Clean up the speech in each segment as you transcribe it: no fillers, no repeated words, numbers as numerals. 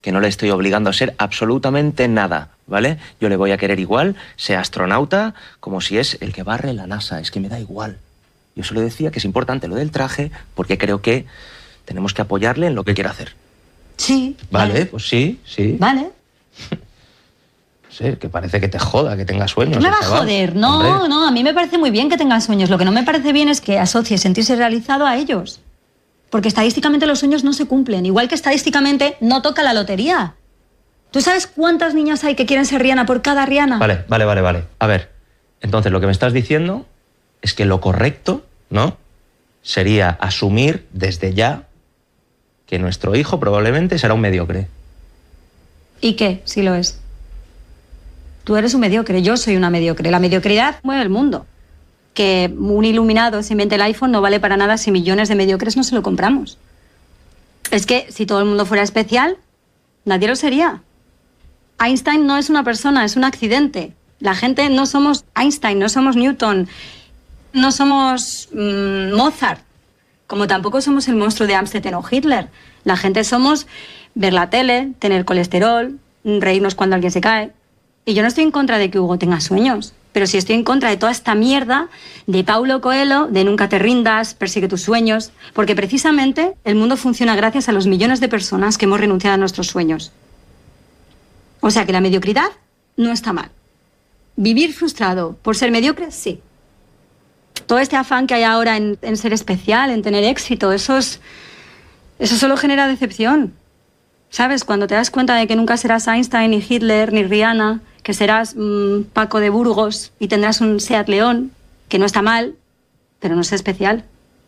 que no le estoy obligando a ser absolutamente nada, ¿vale? Yo le voy a querer igual, sea astronauta, como si es el que barre la NASA, es que me da igual. Yo solo decía que es importante lo del traje porque creo que tenemos que apoyarle en lo que quiera hacer. Sí. Vale, pues sí. Vale. No sé, que parece que te joda, que tenga sueños. ¿Qué me va a chaval. joder? No, Hombre. no, a mí me parece muy bien que tengan sueños. Lo que no me parece bien es que asocie sentirse realizado a ellos. Porque estadísticamente los sueños no se cumplen. Igual que estadísticamente no toca la lotería. ¿Tú sabes cuántas niñas hay que quieren ser Rihanna por cada Rihanna? Vale. A ver, entonces lo que me estás diciendo es que lo correcto, ¿no?, sería asumir desde ya que nuestro hijo probablemente será un mediocre. ¿Y qué? Si lo es. Tú eres un mediocre, yo soy una mediocre. La mediocridad mueve el mundo. Que un iluminado se invente el iPhone no vale para nada si millones de mediocres no se lo compramos. Es que si todo el mundo fuera especial, nadie lo sería. Einstein no es una persona, es un accidente. La gente no somos Einstein, no somos Newton, no somos Mozart, como tampoco somos el monstruo de Amstetten o Hitler. La gente somos ver la tele, tener colesterol, reírnos cuando alguien se cae. Y yo no estoy en contra de que Hugo tenga sueños, pero sí estoy en contra de toda esta mierda de Paulo Coelho, de nunca te rindas, persigue tus sueños, porque precisamente el mundo funciona gracias a los millones de personas que hemos renunciado a nuestros sueños. O sea que la mediocridad no está mal. Vivir frustrado por ser mediocre, sí. Todo este afán que hay ahora en ser especial, en tener éxito, eso solo genera decepción. ¿Sabes? Cuando te das cuenta de que nunca serás Einstein, ni Hitler, ni Rihanna, que serás Paco de Burgos y tendrás un Seat León, que no está mal, pero no es especial.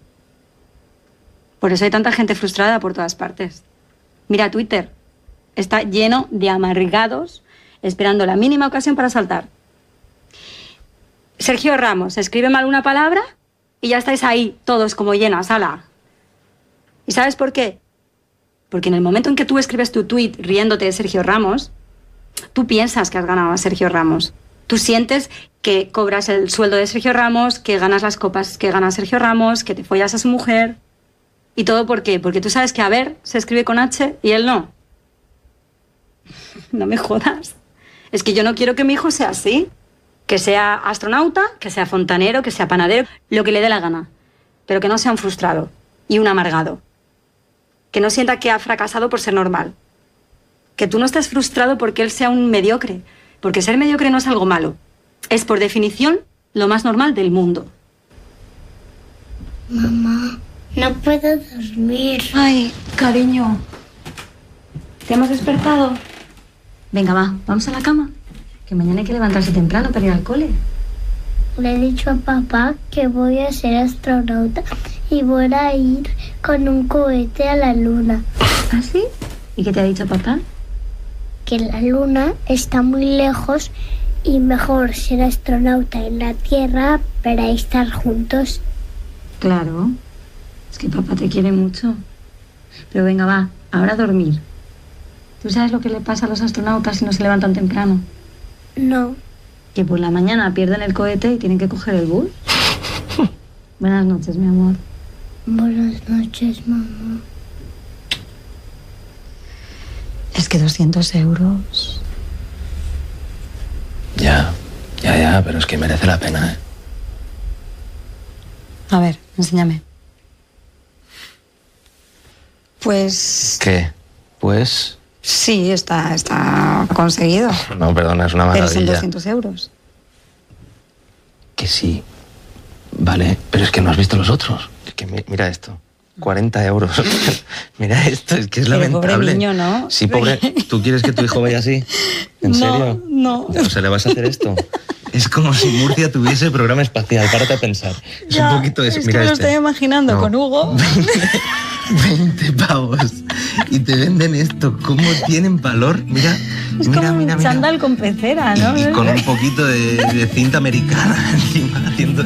Por eso hay tanta gente frustrada por todas partes. Mira Twitter, está lleno de amargados esperando la mínima ocasión para saltar. Sergio Ramos escribe mal una palabra y ya estáis ahí, todos como llenas, ala. ¿Y sabes por qué? Porque en el momento en que tú escribes tu tuit riéndote de Sergio Ramos, tú piensas que has ganado a Sergio Ramos. Tú sientes que cobras el sueldo de Sergio Ramos, que ganas las copas que gana Sergio Ramos, que te follas a su mujer. ¿Y todo por qué? Porque tú sabes que a ver se escribe con H y él no. No me jodas. Es que yo no quiero que mi hijo sea así. Que sea astronauta, que sea fontanero, que sea panadero, lo que le dé la gana. Pero que no sea un frustrado y un amargado. Que no sienta que ha fracasado por ser normal. Que tú no estés frustrado porque él sea un mediocre. Porque ser mediocre no es algo malo. Es, por definición, lo más normal del mundo. Mamá, no puedo dormir. Ay, cariño. ¿Te hemos despertado? Venga, va, vamos a la cama. Que mañana hay que levantarse temprano para ir al cole. Le he dicho a papá que voy a ser astronauta y voy a ir con un cohete a la luna. ¿Ah, sí? ¿Y qué te ha dicho papá? Que la luna está muy lejos y mejor ser astronauta en la Tierra para estar juntos. Claro. Es que papá te quiere mucho. Pero venga, va, ahora a dormir. ¿Tú sabes lo que le pasa a los astronautas si no se levantan temprano? No. Que por la mañana pierden el cohete y tienen que coger el bus. Buenas noches, mi amor. Buenas noches, mamá. Es que 200 euros... Ya, pero es que merece la pena, ¿eh? A ver, enséñame. Pues... ¿Qué? Pues... Sí, está conseguido. No, perdona, es una Pero maravilla. son 200 euros. Que sí. Vale, pero es que no has visto los otros. Es que mira esto. 40 euros. Mira esto, es que es Pero lamentable. pobre niño, ¿no? Sí, pobre. ¿Tú quieres que tu hijo vaya así? ¿En serio? No. O sea, ¿le vas a hacer esto? Es como si Murcia tuviese programa espacial. Párate a pensar. Es un poquito eso. Es Mira que me lo este. estoy imaginando No. con Hugo. 20 pavos. Y te venden esto. ¿Cómo tienen valor? Mira. Es mira, como mira, un mira. chándal con pecera, ¿no? Y con un poquito de cinta americana encima haciendo